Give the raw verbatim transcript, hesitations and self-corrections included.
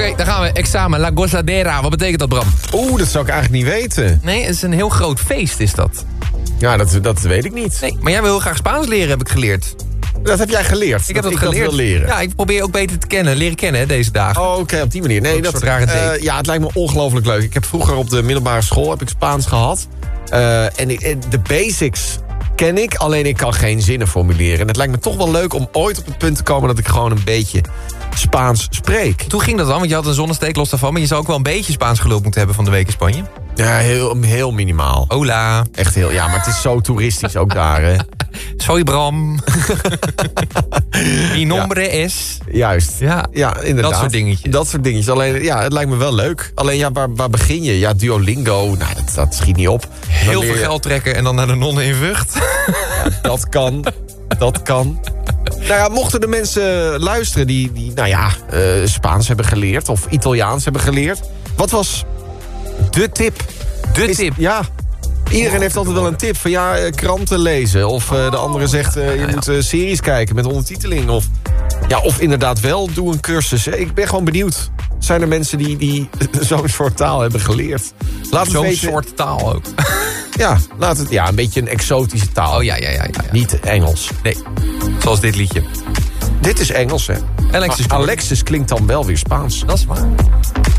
Oké, daar gaan we. Examen, La Gozadera. Wat betekent dat, Bram? Oeh, dat zou ik eigenlijk niet weten. Nee, het is een heel groot feest, is dat. Ja, dat, dat weet ik niet. Nee, maar jij wil heel graag Spaans leren, heb ik geleerd. Dat heb jij geleerd. Ik heb dat, ik geleerd. Dat wil leren. Ja, ik probeer je ook beter te kennen, leren kennen hè, deze dagen. Oh, oké, okay, op die manier. Nee, Ook dat een soort rare date. uh, ja, het lijkt me ongelooflijk leuk. Ik heb vroeger op de middelbare school heb ik Spaans gehad. Uh, en ik, de basics ken ik, alleen ik kan geen zinnen formuleren. En het lijkt me toch wel leuk om ooit op het punt te komen dat ik gewoon een beetje Spaans spreek. Hoe ging dat dan? Want je had een zonnesteek los daarvan, maar je zou ook wel een beetje Spaans geluld moeten hebben van de week in Spanje. Ja, heel, heel minimaal. Hola. Echt heel, ja, maar het is zo toeristisch ook daar, hè. Soy Bram. Mi nombre ja. es. Juist. Ja, ja, inderdaad. Dat soort dingetjes. Dat soort dingetjes. Alleen, ja, het lijkt me wel leuk. Alleen, ja, waar, waar begin je? Ja, Duolingo, nou, dat, dat schiet niet op. Heel veel je... geld trekken en dan naar de nonnen in Vught. Ja, dat kan. Dat kan. Nou ja, mochten de mensen luisteren die, die nou ja, uh, Spaans hebben geleerd... of Italiaans hebben geleerd... wat was de tip? De Is, tip? Ja. Iedereen heeft altijd wel een tip van ja, kranten lezen. Of uh, de andere zegt, uh, je moet uh, series kijken met ondertiteling. Of, ja, of inderdaad wel, doe een cursus. Ik ben gewoon benieuwd. Zijn er mensen die, die zo'n soort taal hebben geleerd? Zo'n soort taal ook. Ja, laat het, ja, een beetje een exotische taal. Oh ja, ja, ja. ja, ja. Niet Engels. Nee, zoals dit liedje. Dit is Engels, hè? Alexis, Alexis klinkt dan wel weer Spaans. Dat is waar.